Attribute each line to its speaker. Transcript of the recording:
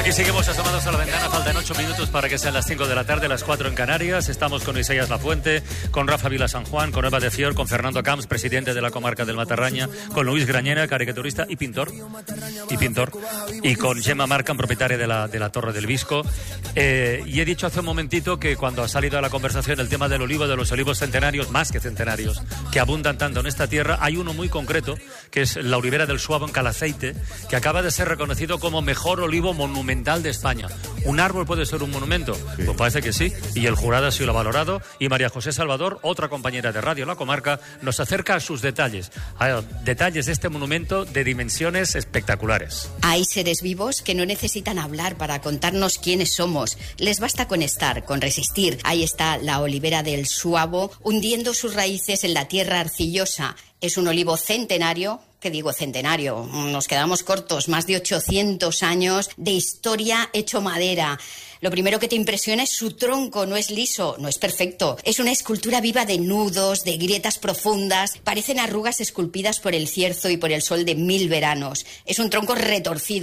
Speaker 1: Aquí seguimos asomados a la ventana, faltan 8 minutos para que sean las 5 de la tarde, las 4 en Canarias. Estamos con Isaías Lafuente, con Rafa Vila San Juan, con Eva de Fior, con Fernando Camps, presidente de la comarca del Matarraña, con Luis Grañera, caricaturista y pintor, y con Gemma Marcan, propietaria de la Torre del Visco. Y he dicho hace un momentito que cuando ha salido a la conversación el tema del olivo, de los olivos centenarios, más que centenarios, que abundan tanto en esta tierra, hay uno muy concreto, que es la olivera del Suabo en Calaceite, que acaba de ser reconocido como mejor olivo monumental de España. ¿Un árbol puede ser un monumento? Sí. Pues parece que sí, y el jurado así lo ha valorado, y María José Salvador, otra compañera de Radio La Comarca, nos acerca a sus detalles de este monumento de dimensiones espectaculares.
Speaker 2: Hay seres vivos que no necesitan hablar para contarnos quiénes somos. Les basta con estar, con resistir. Ahí está la olivera del Suabo, hundiendo sus raíces en la tierra arcillosa. Es un olivo centenario. ¿Qué digo centenario? Nos quedamos cortos, más de 800 años de historia hecho madera. Lo primero que te impresiona es su tronco, no es liso, no es perfecto. Es una escultura viva de nudos, de grietas profundas, parecen arrugas esculpidas por el cierzo y por el sol de 1000 veranos. Es un tronco retorcido.